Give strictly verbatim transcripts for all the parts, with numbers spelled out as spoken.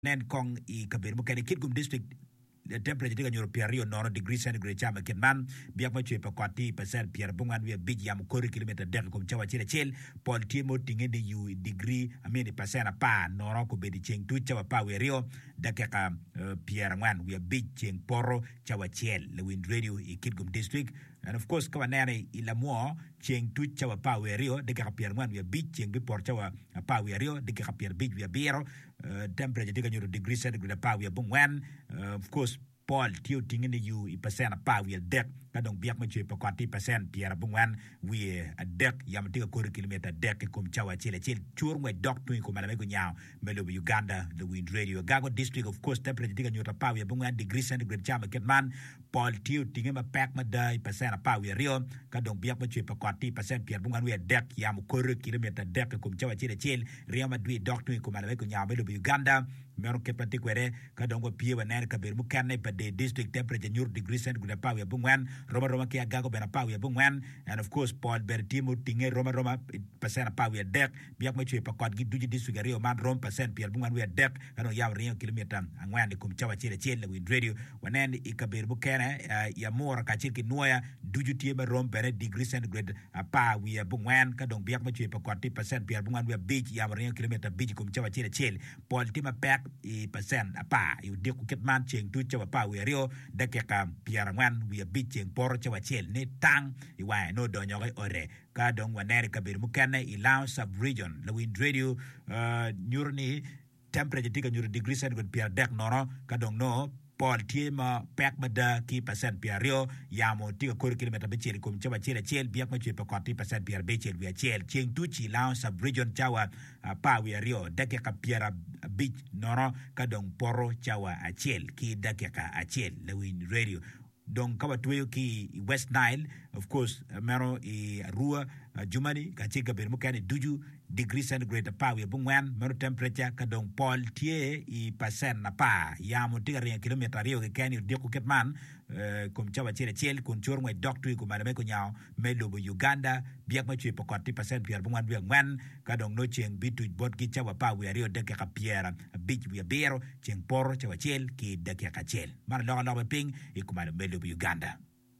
nen kong i kabir mo kani Kitgum district the temperature tiga nyoro piario noro degree centigrade chama kenman biak ma chwe pa kwati percent piar bungan we big yam kori kilometer dek kum chawa chile chil pol timo tinge de you degree amini percent pa noro ko bedi cheng tu chawa pa we rio deke ka uh, piar ngwan we big cheng poro chawa chil le wind radio i Kitgum district and of course kawa nere ila mo cheng tu chawa pa we rio deke ka piar ngwan we big cheng bi por chawa pa we rio deke ka piar big we biro uh, temperature tiga nyoro degree centigrade pa we bungwan uh, of course Paul tiu tingin you i percent pa we dek kadong biak ma chwe pa kwati percent piara bungwan we a dek yam tiga kori kilometer dek kum chawa chile chil chur ngwe dok tu ko malame ko nyaaw melo Uganda the wind radio Gago district of course temperature tiga nyota pa we bungwan degree centigrade chama ketman Paul tiu tingin ma pak ma dai percent pa we rio kadong biak ma chwe pa kwati percent piara bungwan we dek yam kori kilometer dek kum chawa chile chil rio ma dwi dok tu ko malame ko nyaaw melo Uganda mero kepati kwere kadong ko pie wa ner kabir mu kanne pa de district temperature nyur degree centigrade pa we bungwan Roma Roma kia gago bena pa we bungwan and of course Paul Bertimo tinge Roma Roma percent pa we dek biak ma chwe pa kwat gi duji district rio man rom percent pier bungwan we dek ano yaw rio kilometer angwan de kum chawa chile chile with radio wanen ikabir bu kene ya mora ka chiki noya duji tie ba rom bene degree centigrade pa we bungwan kadong biak ma chwe pa kwat percent pier bungwan we beach yaw rio kilometer beach kum chawa chile chile Paul tima pack i percent apa yu de ku ketman cheng tu chawa pa we rio de ke ka pier ngwan we beach cheng por chawa chel ni tang i wa no do nyoga ore ka dong wa ner ka bir mukane i lao sub region le wind radio uh, nyurni temperature tiga nyur degree centigrade pier dek noro ka dong no Paul tiema pack mada ki percent pier rio yamo tiga kor kilometer be chel kum chawa chele chel biak ma chwe pa kwati percent pier be chel we chel cheng tu chi lao sub region chawa uh, pa we rio de ke ka pier beach noro ka dong poro chawa a chel ki de ke ka a chel le wind radio donc kawa tuyo ki West Nile of course uh, mero i rua uh, jumani ka chika bir mukani duju degree centigrade pa we bungwan mero temperature ka dong Paul tie i percent na pa ya mo tiga ria kilometer rio ke kani de ku ketman uh, kum chawa chile chel kun chor ngwe doctor ku malame ko nyaaw melo bo Uganda biak ma chwe pa kwati percent pier bungwan we ngwan ka dong no cheng bitu bot ki chawa pa we rio de ka piera big we bero cheng por chawa chel ki de ka chel mar lo lo ping i ku malame Uganda.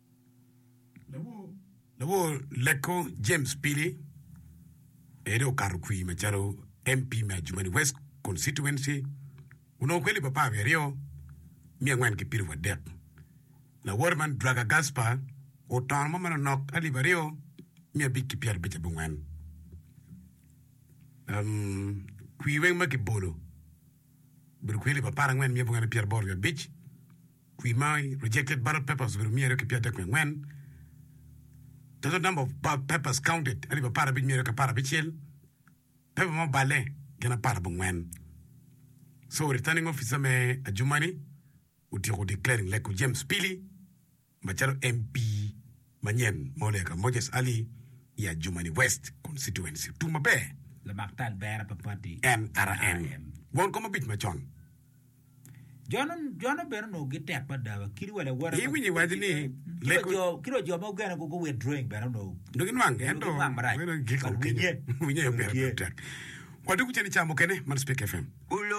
Labo labo leko James Pili ero karukui macharo M P ma Jumani West constituency uno kweli papa verio mi ngwan ki piru dek na warman draga Gaspar o tan mama nok ali verio mi big ki pier bete bungwan um kui wen ma ki bolo bir kweli papa ngwan mi bungwan pier bor beach we my rejected ballot papers will me ke piata kwen when the number of papers counted ali para bit me ke para bichel paper mo bale gena para bungwen so returning officer me ajumani uti ko declaring like James Pili macharo M P manyen moleka Moses Ali ya Jumani West constituency tuma be le martal bera papati N R N won come bit machon Jono Jono Berno get up but the kiri wala wara. He winni wadini leko kiro jo mo gana go go we drink Berno. Dogin wang endo. Winni winni yo ber. Wadu ku chani chamo kene man speak F M.